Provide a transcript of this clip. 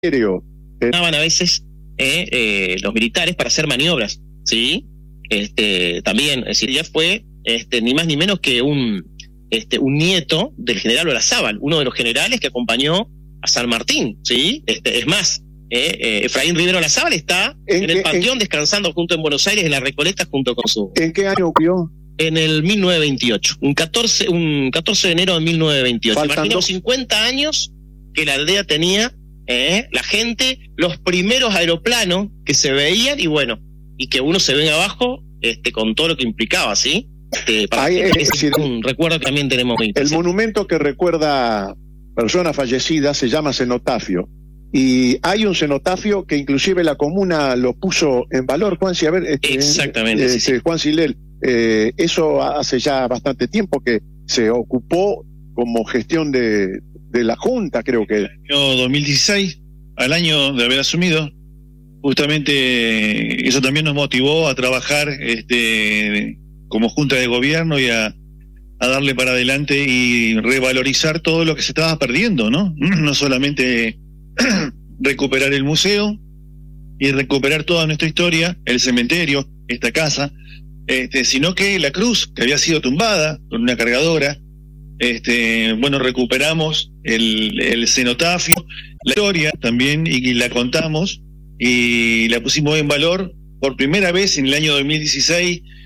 aéreo. A veces los militares para hacer maniobras, ¿sí? También, es decir, ya fue ni más ni menos que un nieto del general Olazábal, uno de los generales que acompañó a San Martín, ¿sí? Es más, Efraín Rivero Olazábal está en el panteón descansando junto en Buenos Aires en la Recoleta junto con su... ¿En qué año ocurrió? En el 1928, un 14 de enero de 1928. Imagínate, 50 años que la aldea tenía, la gente, los primeros aeroplanos que se veían y bueno, y que uno se venga abajo con todo lo que implicaba, ¿sí? Un recuerdo que también tenemos. El monumento que recuerda personas fallecidas se llama cenotafio. Y hay un cenotafio que inclusive la comuna lo puso en valor, Juan, si a ver, exactamente, sí. Juan Silel, eso hace ya bastante tiempo que se ocupó como gestión de la Junta, creo que. En el año 2016, al año de haber asumido, justamente eso también nos motivó a trabajar como Junta de Gobierno y a darle para adelante y revalorizar todo lo que se estaba perdiendo, ¿no? No solamente recuperar el museo y recuperar toda nuestra historia, el cementerio, esta casa, sino que la cruz que había sido tumbada con una cargadora, bueno, recuperamos el cenotafio, la historia también, y la contamos y la pusimos en valor por primera vez en el año 2016